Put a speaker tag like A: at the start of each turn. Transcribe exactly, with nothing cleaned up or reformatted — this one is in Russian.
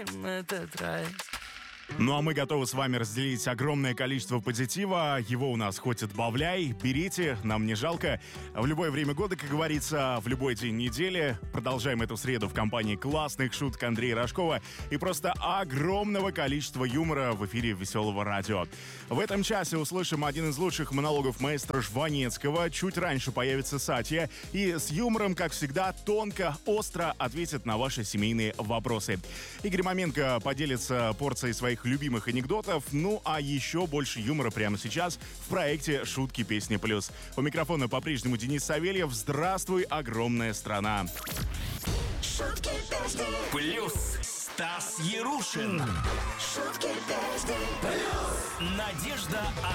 A: этот рай.
B: Ну а мы готовы с вами разделить огромное количество позитива. Его у нас хоть отбавляй, берите, нам не жалко. В любое время года, как говорится, в любой день недели. Продолжаем эту среду в компании классных шуток Андрея Рожкова и просто огромного количества юмора в эфире Веселого радио. В этом часе услышим один из лучших монологов маэстро Жванецкого. Чуть раньше появится Сатья и с юмором, как всегда, тонко, остро ответит на ваши семейные вопросы. Игорь Маменко поделится порцией своих любимых анекдотов, ну а еще больше юмора прямо сейчас в проекте «Шутки, песни, плюс». У микрофона по-прежнему Денис Савельев. Здравствуй, огромная страна!
C: Шутки, песни,
D: Плюс Стас Ярушин.
C: шутки, песни,
D: Надежда